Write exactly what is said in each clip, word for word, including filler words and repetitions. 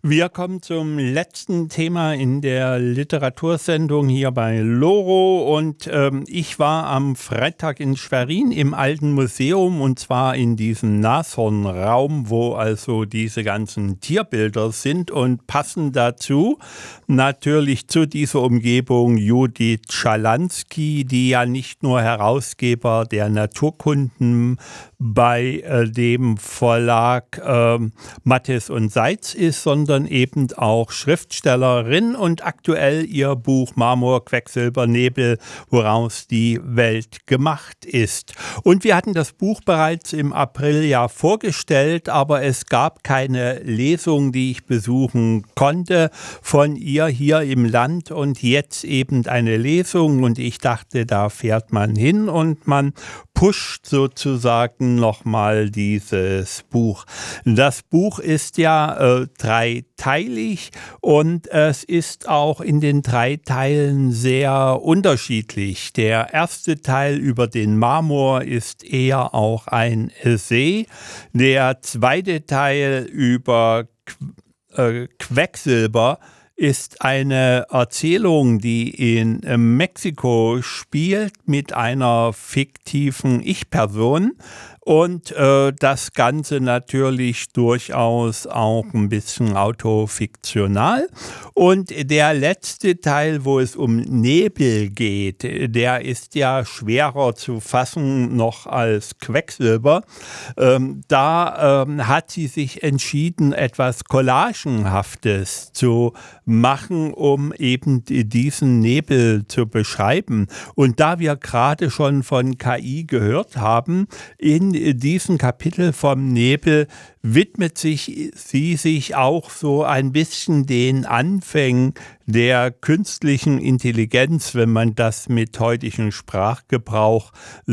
Wir kommen zum letzten Thema in der Literatursendung hier bei Loro und ähm, ich war am Freitag in Schwerin im Alten Museum und zwar in diesem Nashornraum, wo also diese ganzen Tierbilder sind und passend dazu natürlich zu dieser Umgebung Judith Schalansky, die ja nicht nur Herausgeber der Naturkunden bei äh, dem Verlag äh, Mattes und Seitz ist, sondern eben auch Schriftstellerin und aktuell ihr Buch Marmor, Quecksilber, Nebel, woraus die Welt gemacht ist. Und wir hatten das Buch bereits im April ja vorgestellt, aber es gab keine Lesung, die ich besuchen konnte von ihr hier im Land und jetzt eben eine Lesung und ich dachte, da fährt man hin und man pusht sozusagen nochmal dieses Buch. Das Buch ist ja äh, dreiteilig und es ist auch in den drei Teilen sehr unterschiedlich. Der erste Teil über den Marmor ist eher auch ein Essay. Der zweite Teil über Qu- äh, Quecksilber ist eine Erzählung, die in Mexiko spielt mit einer fiktiven Ich-Person und äh, das Ganze natürlich durchaus auch ein bisschen autofiktional. Und der letzte Teil, wo es um Nebel geht, der ist ja schwerer zu fassen noch als Quecksilber. Ähm, da ähm, hat sie sich entschieden, etwas Collagenhaftes zu machen, um eben diesen Nebel zu beschreiben. Und da wir gerade schon von K I gehört haben, in diesem Kapitel vom Nebel widmet sich sie sich auch so ein bisschen den Anfängen der künstlichen Intelligenz, wenn man das mit heutigem Sprachgebrauch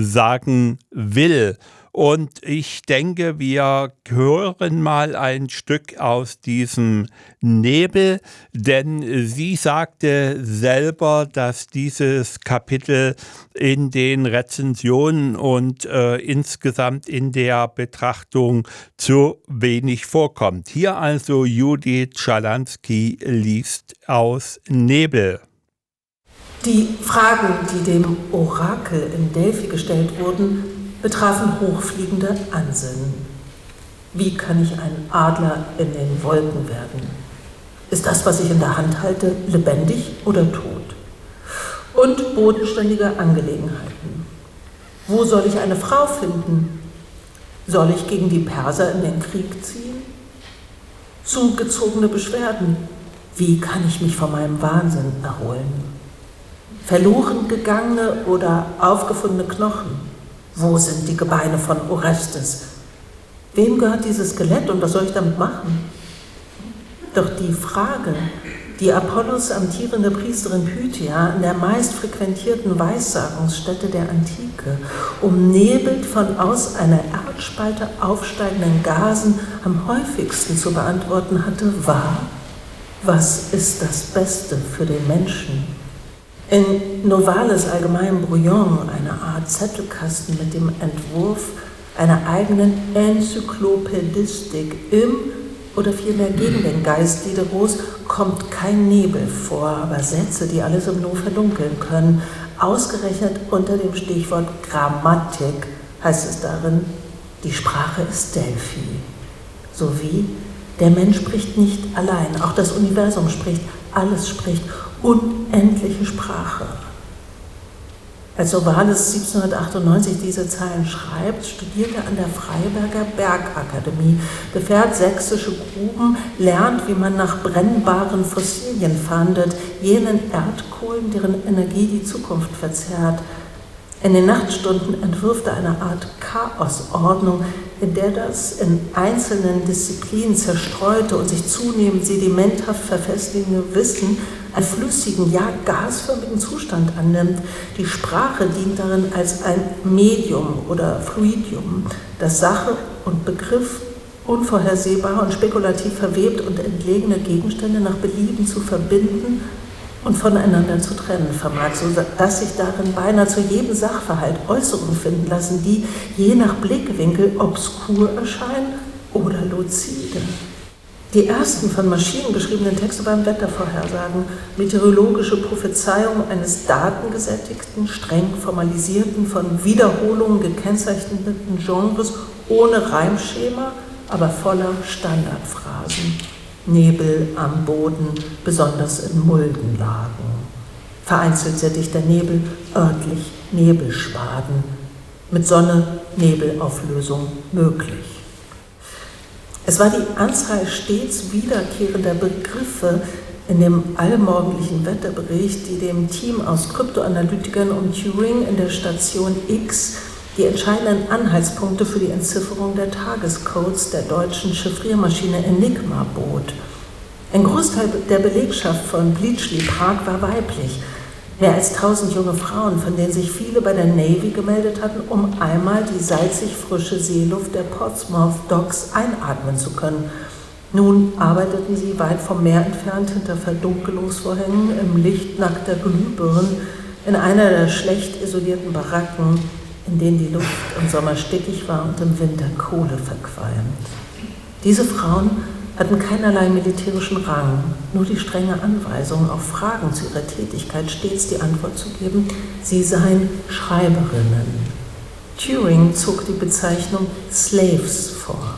sagen will. Und ich denke, wir hören mal ein Stück aus diesem Nebel, denn sie sagte selber, dass dieses Kapitel in den Rezensionen und äh, insgesamt in der Betrachtung zu wenig vorkommt. Hier also Judith Schalansky liest aus Nebel. Die Fragen, die dem Orakel in Delphi gestellt wurden, betrafen hochfliegende Ansinnen. Wie kann ich ein Adler in den Wolken werden? Ist das, was ich in der Hand halte, lebendig oder tot? Und bodenständige Angelegenheiten. Wo soll ich eine Frau finden? Soll ich gegen die Perser in den Krieg ziehen? Zugezogene Beschwerden. Wie kann ich mich von meinem Wahnsinn erholen? Verloren gegangene oder aufgefundene Knochen. Wo sind die Gebeine von Orestes? Wem gehört dieses Skelett und was soll ich damit machen? Doch die Frage, die Apollos amtierende Priesterin Pythia in der meist frequentierten Weissagungsstätte der Antike, umnebelt von aus einer Erdspalte aufsteigenden Gasen am häufigsten zu beantworten hatte, war: Was ist das Beste für den Menschen? In Novales allgemeinem Brouillon, einer Art Zettelkasten mit dem Entwurf einer eigenen Enzyklopädistik im oder vielmehr gegen den Geist Diderots, kommt kein Nebel vor, aber Sätze, die alles im Nu verdunkeln können. Ausgerechnet unter dem Stichwort Grammatik heißt es darin, die Sprache ist Delphi. Sowie der Mensch spricht nicht allein, auch das Universum spricht, alles spricht, unendliche Sprache. Als Novalis siebzehnhundertachtundneunzig diese Zeilen schreibt, studiert er an der Freiberger Bergakademie, befährt sächsische Gruben, lernt, wie man nach brennbaren Fossilien fahndet, jenen Erdkohlen, deren Energie die Zukunft verzerrt. In den Nachtstunden entwirft er eine Art Chaosordnung, in der das in einzelnen Disziplinen zerstreute und sich zunehmend sedimenthaft verfestigende Wissen einen flüssigen, ja gasförmigen Zustand annimmt. Die Sprache dient darin als ein Medium oder Fluidium, das Sache und Begriff unvorhersehbar und spekulativ verwebt und entlegene Gegenstände nach Belieben zu verbinden und voneinander zu trennen vermag, so dass sich darin beinahe zu jedem Sachverhalt Äußerungen finden lassen, die je nach Blickwinkel obskur erscheinen oder luzide. Die ersten von Maschinen geschriebenen Texte waren Wettervorhersagen, meteorologische Prophezeiungen eines datengesättigten, streng formalisierten, von Wiederholungen gekennzeichneten Genres ohne Reimschema, aber voller Standardphrasen. Nebel am Boden, besonders in Muldenlagen. Vereinzelt sehr dichter Nebel, örtlich Nebelschwaden. Mit Sonne, Nebelauflösung möglich. Es war die Anzahl stets wiederkehrender Begriffe in dem allmorgendlichen Wetterbericht, die dem Team aus Kryptoanalytikern um Turing in der Station X die entscheidenden Anhaltspunkte für die Entzifferung der Tagescodes der deutschen Chiffriermaschine Enigma bot. Ein Großteil der Belegschaft von Bletchley Park war weiblich. Mehr als tausend junge Frauen, von denen sich viele bei der Navy gemeldet hatten, um einmal die salzig frische Seeluft der Portsmouth Docks einatmen zu können. Nun arbeiteten sie weit vom Meer entfernt hinter Verdunkelungsvorhängen im Licht nackter Glühbirnen in einer der schlecht isolierten Baracken, in denen die Luft im Sommer stickig war und im Winter Kohle verqualmt. Diese Frauen hatten keinerlei militärischen Rang, nur die strenge Anweisung, auf Fragen zu ihrer Tätigkeit stets die Antwort zu geben, sie seien Schreiberinnen. Turing zog die Bezeichnung Slaves vor.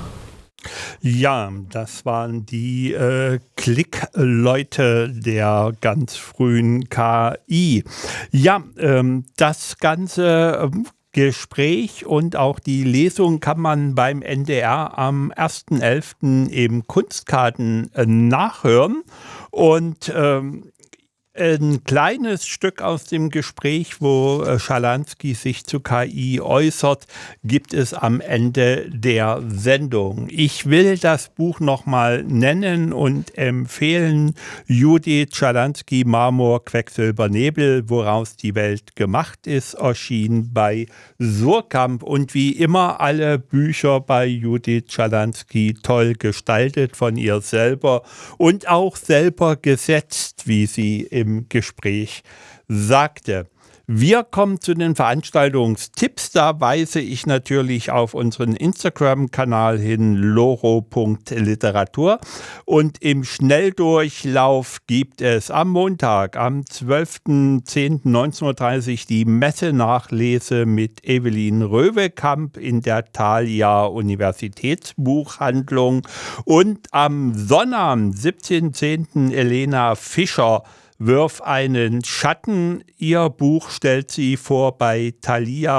Ja, das waren die äh, Klickleute der ganz frühen K I. Ja, ähm, das Ganze ähm, Gespräch und auch die Lesung kann man beim N D R am ersten elften im Kunstkarten äh, nachhören. Und ähm, ein kleines Stück aus dem Gespräch, wo äh, Schalansky sich zu K I äußert, gibt es am Ende der Sendung. Ich will das Buch nochmal nennen und empfehlen: Judith Schalansky, Marmor, Quecksilber, Nebel, woraus die Welt gemacht ist, erschien bei Suhrkamp. Und wie immer alle Bücher bei Judith Schalansky toll gestaltet von ihr selber und auch selber gesetzt, wie sie im Gespräch sagte. Wir kommen zu den Veranstaltungstipps. Da weise ich natürlich auf unseren Instagram-Kanal hin, loro punkt literatur. Und im Schnelldurchlauf gibt es am Montag, am zwölften zehnten neunzehn Uhr dreißig die Messe-Nachlese mit Evelyn Röwekamp in der Thalia Universitätsbuchhandlung. Und am Sonnabend, siebzehnten zehnten Elena Fischer Wirf einen Schatten. Ihr Buch stellt sie vor bei Thalia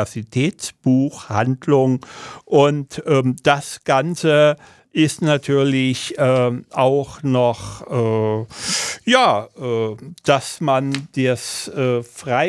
Universitätsbuchhandlung. Und ähm, das Ganze ist natürlich äh, auch noch, äh, ja, äh, dass man das äh,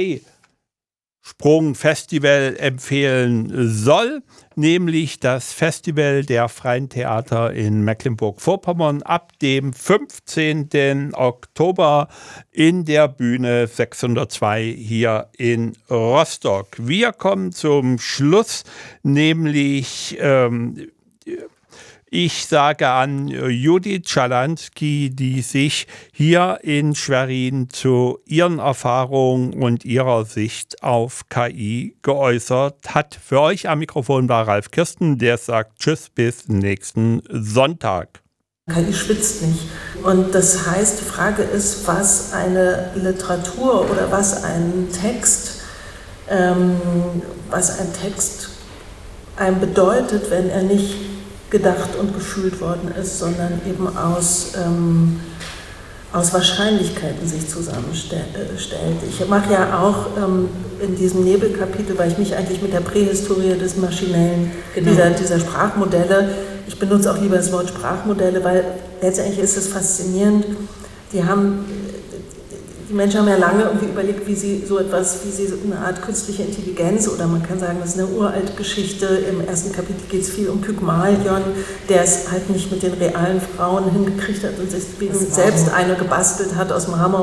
Freisprung-Festival empfehlen soll, nämlich das Festival der Freien Theater in Mecklenburg-Vorpommern ab dem fünfzehnten Oktober in der Bühne sechshundertzwei hier in Rostock. Wir kommen zum Schluss, nämlich ähm, ich sage an Judith Schalansky, die sich hier in Schwerin zu ihren Erfahrungen und ihrer Sicht auf K I geäußert hat. Für euch am Mikrofon war Ralf Kirsten, der sagt Tschüss bis nächsten Sonntag. K I schwitzt nicht. Und das heißt, die Frage ist, was eine Literatur oder was ein Text, ähm, was ein Text einem bedeutet, wenn er nicht gedacht und gefühlt worden ist, sondern eben aus, ähm, aus Wahrscheinlichkeiten sich zusammenstellt. Ich mache ja auch ähm, in diesem Nebelkapitel, weil ich mich eigentlich mit der Prähistorie des Maschinellen, genau. dieser, dieser Sprachmodelle, ich benutze auch lieber das Wort Sprachmodelle, weil letztendlich ist es faszinierend, die haben Die Menschen haben ja lange irgendwie überlegt, wie sie so etwas, wie sie so eine Art künstliche Intelligenz, oder man kann sagen, das ist eine uralte Geschichte. Im ersten Kapitel geht es viel um Pygmalion, der es halt nicht mit den realen Frauen hingekriegt hat und sich selbst eine gebastelt hat aus Marmor